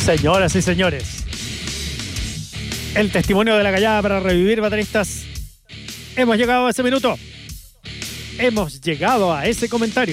Señoras y señores, el testimonio de la callada para revivir bateristas. Hemos llegado a ese minuto. Hemos llegado a ese comentario.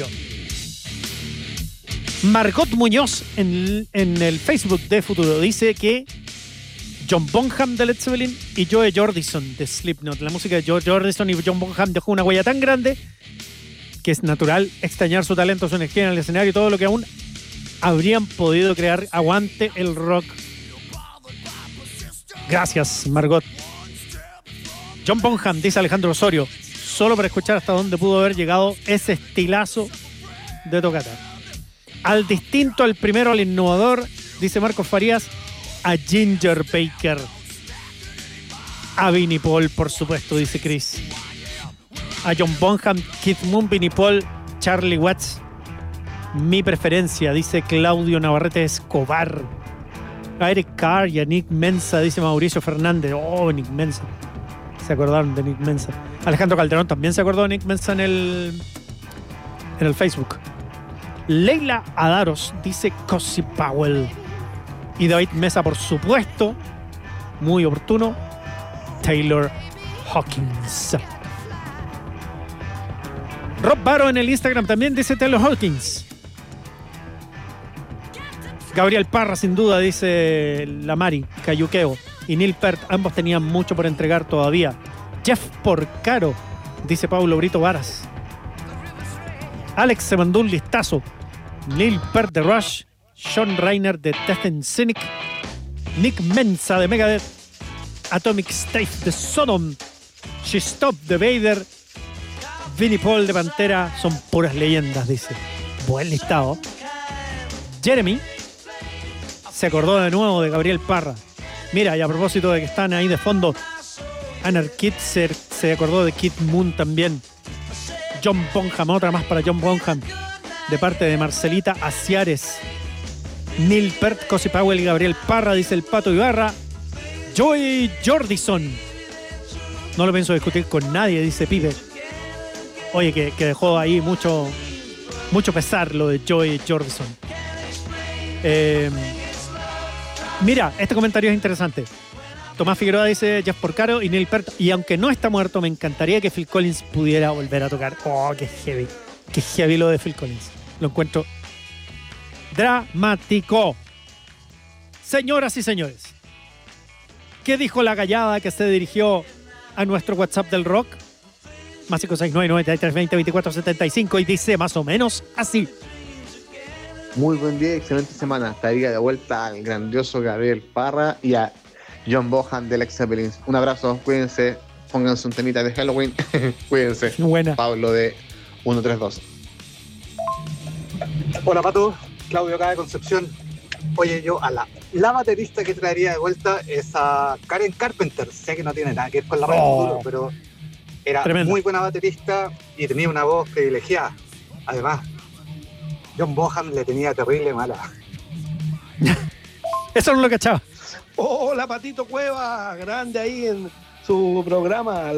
Margot Muñoz en el Facebook de Futuro dice que John Bonham de Led Zeppelin y Joe Jordison de Slipknot. La música de Joe Jordison y John Bonham dejó una huella tan grande que es natural extrañar su talento, su energía en el escenario y todo lo que aún habrían podido crear. Aguante el rock. Gracias, Margot. John Bonham, dice Alejandro Osorio, solo para escuchar hasta dónde pudo haber llegado ese estilazo de tocata. Al distinto, al primero, al innovador, dice Marcos Farías, a Ginger Baker. A Vinnie Paul, por supuesto, dice Chris. A John Bonham, Keith Moon, Vinnie Paul, Charlie Watts. Mi preferencia, dice Claudio Navarrete Escobar. A Eric Carr y a Nick Mensa, dice Mauricio Fernández. Oh, Nick Mensa. Se acordaron de Nick Mensa. Alejandro Calderón también se acordó de Nick Mensa en el Facebook. Leila Adaros dice Cozy Powell. Y David Mesa, por supuesto, muy oportuno, Taylor Hawkins. Rob Baro en el Instagram también dice Taylor Hawkins. Gabriel Parra, sin duda, dice la Mari, Cayuqueo. Y Neil Peart, ambos tenían mucho por entregar todavía. Jeff Porcaro, dice Paulo Brito Varas. Alex se mandó un listazo. Neil Peart de Rush, Sean Reiner de Death and Cynic, Nick Mensa de Megadeth, Atomic State de Sodom, She Stopped de Vader, Vinnie Paul de Pantera. Son puras leyendas, dice. Buen listado. Jeremy se acordó de nuevo de Gabriel Parra. Mira, y a propósito de que están ahí de fondo, Anarkid se acordó de Kid Moon también. John Bonham, otra más para John Bonham, de parte de Marcelita Aciares. Neil Peart, Cozy Powell y Gabriel Parra, dice el Pato Ibarra. Joey Jordison. No lo pienso discutir con nadie, dice Pipe. Oye, que dejó ahí mucho pesar lo de Joey Jordison. Mira, este comentario es interesante. Tomás Figueroa dice Jeff Porcaro y Neil Peart. Y aunque no está muerto, me encantaría que Phil Collins pudiera volver a tocar. Oh, qué heavy. Qué heavy lo de Phil Collins. Lo encuentro dramático. Señoras y señores, ¿qué dijo la gallada que se dirigió a nuestro WhatsApp del rock? Más 569-9320-2475 y dice más o menos así. Muy buen día y excelente semana. Estaría de vuelta al grandioso Gabriel Parra y a John Bonham de Led Zeppelin. Un abrazo, cuídense, pónganse un temita de Halloween. Cuídense. Buena. Pablo de 132. Hola Pato, Claudio acá de Concepción. Oye, yo a la baterista que traería de vuelta es a Karen Carpenter. Sé que no tiene nada que ver con la radio Futuro, pero era tremendo. Muy buena baterista y tenía una voz privilegiada. Además, John Bonham le tenía terrible mala. Eso no lo cachaba. Hola Patito Cueva, grande ahí en su programa.